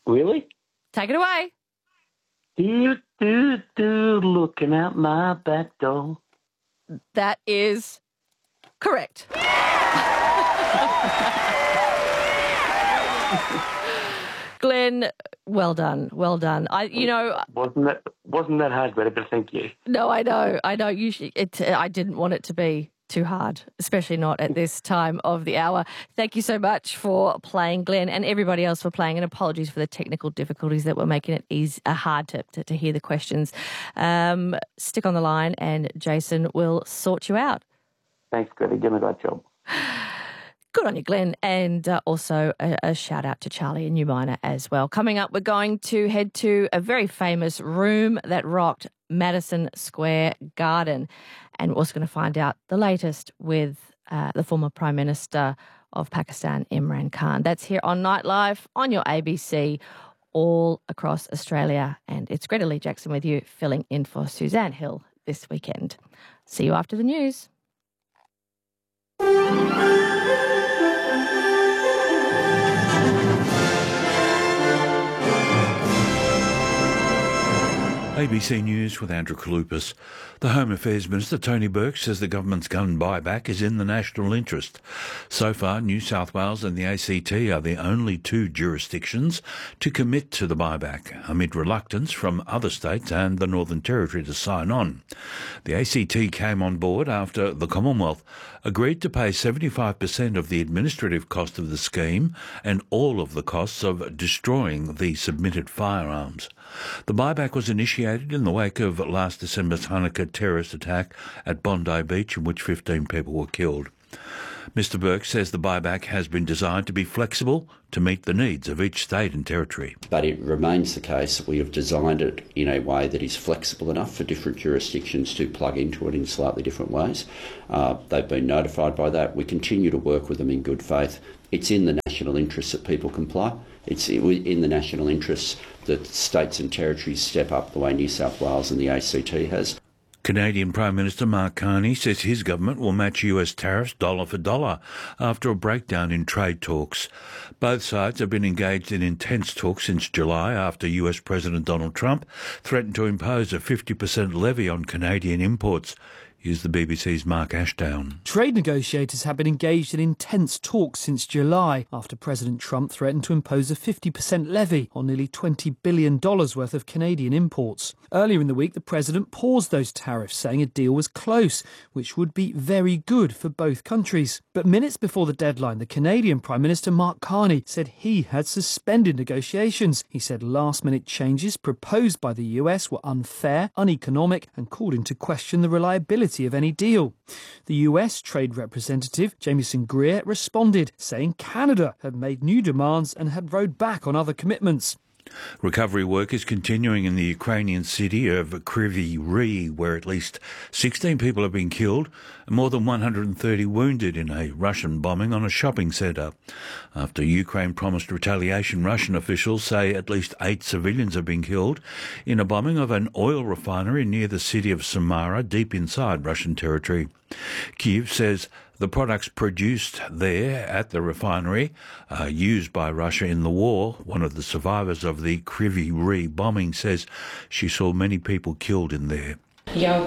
Really? Take it away. Looking out my back door. That is correct. Glenn, well done. Well done. Wasn't that hard, but thank you. No, I know. I didn't want it to be too hard, especially not at this time of the hour. Thank you so much for playing, Glenn, and everybody else for playing, and apologies for the technical difficulties that were making it hard to hear the questions. Stick on the line and Jason will sort you out. Thanks, Greta. You're doing a great job. Good on you, Glenn, and also a shout out to Charlie in New Minor as well. Coming up, we're going to head to a very famous room that rocked Madison Square Garden, and we're also going to find out the latest with the former Prime Minister of Pakistan, Imran Khan. That's here on Nightlife on your ABC all across Australia, and it's Greta Lee Jackson with you, filling in for Suzanne Hill this weekend. See you after the news. ABC News with Andrew Kalupas. The Home Affairs Minister, Tony Burke, says the government's gun buyback is in the national interest. So far, New South Wales and the ACT are the only two jurisdictions to commit to the buyback, amid reluctance from other states and the Northern Territory to sign on. The ACT came on board after the Commonwealth agreed to pay 75% of the administrative cost of the scheme and all of the costs of destroying the submitted firearms. The buyback was initiated in the wake of last December's Hanukkah terrorist attack at Bondi Beach, in which 15 people were killed. Mr Burke says the buyback has been designed to be flexible to meet the needs of each state and territory. But it remains the case that we have designed it in a way that is flexible enough for different jurisdictions to plug into it in slightly different ways. They've been notified by that. We continue to work with them in good faith. It's in the national interest that people comply. It's in the national interest that states and territories step up the way New South Wales and the ACT has. Canadian Prime Minister Mark Carney says his government will match US tariffs dollar for dollar after a breakdown in trade talks. Both sides have been engaged in intense talks since July after US President Donald Trump threatened to impose a 50% levy on Canadian imports. Here's the BBC's Mark Ashdown. Trade negotiators have been engaged in intense talks since July after President Trump threatened to impose a 50% levy on nearly $20 billion worth of Canadian imports. Earlier in the week, the president paused those tariffs, saying a deal was close, which would be very good for both countries. But minutes before the deadline, the Canadian Prime Minister Mark Carney said he had suspended negotiations. He said last-minute changes proposed by the US were unfair, uneconomic, and called into question the reliability of any deal. The US Trade Representative, Jamieson Greer, responded, saying Canada had made new demands and had rowed back on other commitments. Recovery work is continuing in the Ukrainian city of Kryvyi Rih, where at least 16 people have been killed and more than 130 wounded in a Russian bombing on a shopping centre. After Ukraine promised retaliation, Russian officials say at least 8 civilians have been killed in a bombing of an oil refinery near the city of Samara, deep inside Russian territory. Kyiv says the products produced there at the refinery are used by Russia in the war. One of the survivors of the Kryvyi Rih bombing says she saw many people killed in there. I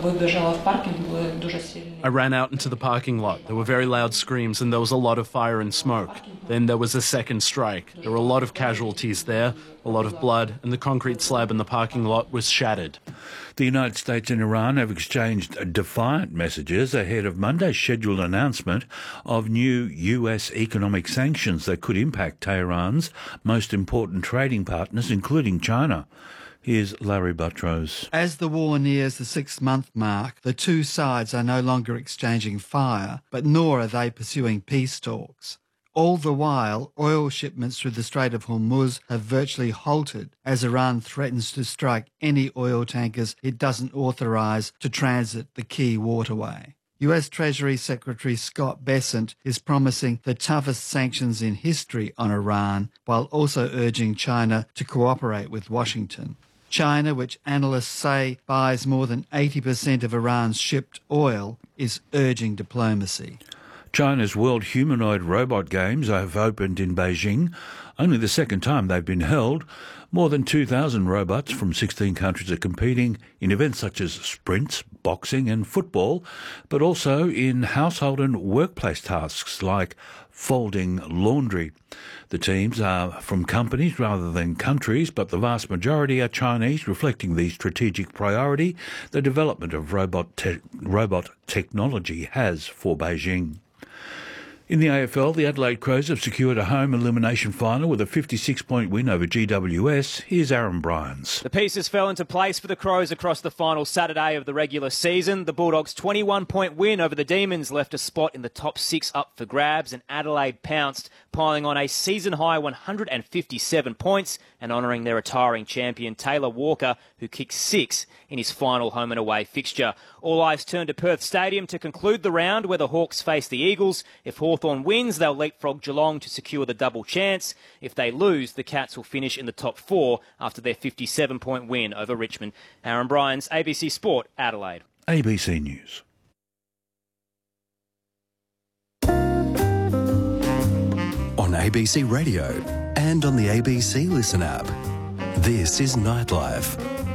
ran out into the parking lot. There were very loud screams and there was a lot of fire and smoke. Then there was a second strike. There were a lot of casualties there, a lot of blood, and the concrete slab in the parking lot was shattered. The United States and Iran have exchanged defiant messages ahead of Monday's scheduled announcement of new US economic sanctions that could impact Tehran's most important trading partners, including China. Here's Larry Buttrose. As the war nears the 6-month mark, the two sides are no longer exchanging fire, but nor are they pursuing peace talks. All the while, oil shipments through the Strait of Hormuz have virtually halted as Iran threatens to strike any oil tankers it doesn't authorise to transit the key waterway. US Treasury Secretary Scott Bessent is promising the toughest sanctions in history on Iran, while also urging China to cooperate with Washington. China, which analysts say buys more than 80% of Iran's shipped oil, is urging diplomacy. China's World Humanoid Robot Games have opened in Beijing, only the second time they've been held. More than 2,000 robots from 16 countries are competing in events such as sprints, boxing and football, but also in household and workplace tasks like folding laundry. The teams are from companies rather than countries, but the vast majority are Chinese, reflecting the strategic priority the development of robot technology has for Beijing. In the AFL, the Adelaide Crows have secured a home elimination final with a 56-point win over GWS. Here's Aaron Bryans. The pieces fell into place for the Crows across the final Saturday of the regular season. The Bulldogs' 21-point win over the Demons left a spot in the top 6 up for grabs, and Adelaide pounced, piling on a season-high 157 points and honouring their retiring champion Taylor Walker, who kicked 6 in his final home and away fixture. All eyes turn to Perth Stadium to conclude the round, where the Hawks face the Eagles. If Hawthorn wins, they'll leapfrog Geelong to secure the double chance. If they lose, the Cats will finish in the top 4 after their 57-point win over Richmond. Aaron Bryans, ABC Sport, Adelaide. ABC News. On ABC Radio and on the ABC Listen app. This is Nightlife.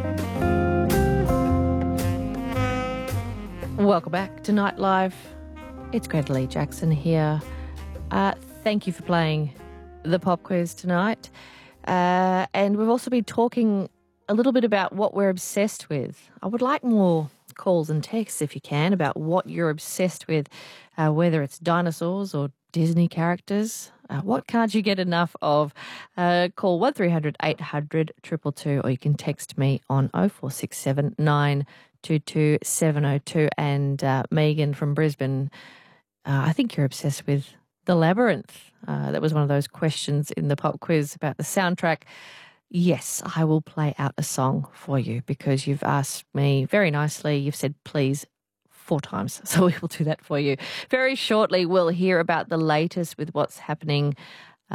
Welcome back to Nightlife. It's Greta Lee Jackson here. Thank you for playing the pop quiz tonight. And we've also been talking a little bit about what we're obsessed with. I would like more calls and texts, if you can, about what you're obsessed with, whether it's dinosaurs or Disney characters. What can't you get enough of? Call 1300 800 222, or you can text me on 0467 922 702. And Megan from Brisbane, I think you're obsessed with The Labyrinth. That was one of those questions in the pop quiz about the soundtrack. Yes, I will play out a song for you because you've asked me very nicely. You've said please 4 times, so we will do that for you. Very shortly, we'll hear about the latest with what's happening